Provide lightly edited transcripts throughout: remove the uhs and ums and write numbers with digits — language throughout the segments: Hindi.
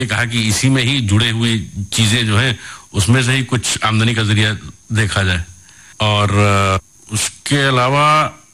कहा कि इसी में ही जुड़े हुई चीजें जो हैं उसमें से ही कुछ आमदनी का जरिया देखा जाए। और उसके अलावा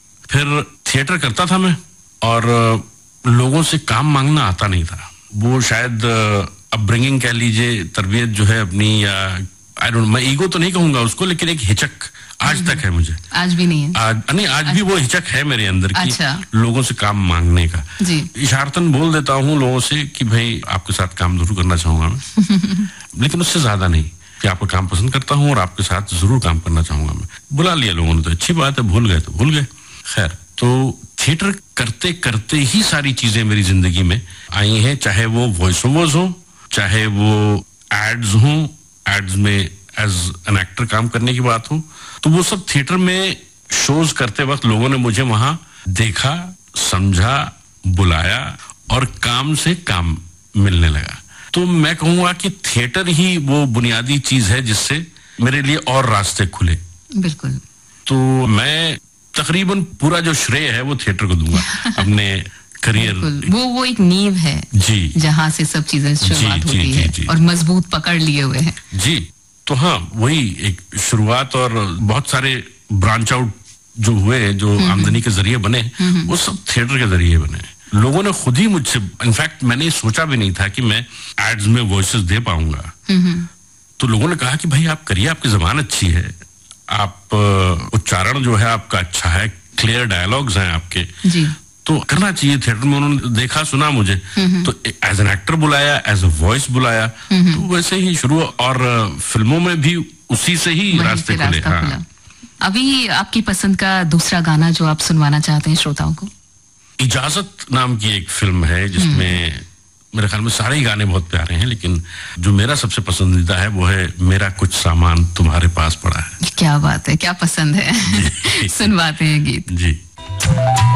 फिर थिएटर करता था मैं, और लोगों से काम मांगना आता नहीं था। वो शायद अपब्रिंगिंग कह लीजिए, तरबियत जो है अपनी, या आई डोंट, मैं ईगो तो नहीं कहूंगा उसको, लेकिन एक हिचक आज तक है मुझे। आज भी नहीं है? आज भी वो हिचक है मेरे अंदर की, लोगों से काम मांगने का। इशारतन बोल देता हूँ लोगों से कि भाई आपके साथ काम जरूर करना चाहूंगा मैं, लेकिन उससे ज्यादा नहीं, कि आपका काम पसंद करता हूँ और आपके साथ जरूर काम करना चाहूंगा मैं। बुला लिया लोगों ने तो अच्छी बात है, भूल गए तो भूल गए। खैर, तो थिएटर करते करते ही सारी चीजें मेरी जिंदगी में आई हैं, चाहे वो वॉइस ओवर्स हो, चाहे वो एड्स हो, एड्स में एज एन एक्टर काम करने की बात हो, तो वो सब थिएटर में शोज करते वक्त लोगों ने मुझे वहां देखा, समझा, बुलाया और काम से काम मिलने लगा। तो मैं कहूंगा कि थिएटर ही वो बुनियादी चीज है जिससे मेरे लिए और रास्ते खुले। बिल्कुल। तो मैं तकरीबन पूरा जो श्रेय है वो थिएटर को दूंगा अपने करियर। वो एक नींव है जी, जहां से सब चीजें शुरुआत होती है और मजबूत पकड़ लिए हुए हैं जी। तो हाँ, वही एक शुरुआत, और बहुत सारे ब्रांच आउट जो हुए, जो आमदनी के जरिए बने, वो सब थिएटर के जरिए बने। लोगों ने खुद ही मुझसे, इनफैक्ट मैंने सोचा भी नहीं था कि मैं एड्स में वॉइसेस दे पाऊंगा। तो लोगों ने कहा कि भाई आप करिए, आपकी जबान अच्छी है, आप उच्चारण जो है आपका अच्छा है, क्लियर डायलॉग्स हैं आपके, जी, तो करना चाहिए थिएटर में। उन्होंने देखा सुना मुझे, तो एज एन एक्टर बुलाया, एज अ वॉइस बुलाया, तो वैसे ही शुरू, और फिल्मों में भी उसी से ही रास्ते खुले। हाँ। अभी आपकी पसंद का दूसरा गाना जो आप सुनवाना चाहते हैं श्रोताओं को? इजाजत नाम की एक फिल्म है जिसमें मेरे ख्याल में सारे ही गाने बहुत प्यारे हैं, लेकिन जो मेरा सबसे पसंदीदा है वो है मेरा कुछ सामान तुम्हारे पास पड़ा है। क्या बात है, क्या पसंद है। सुनवाते हैं गीत। जी।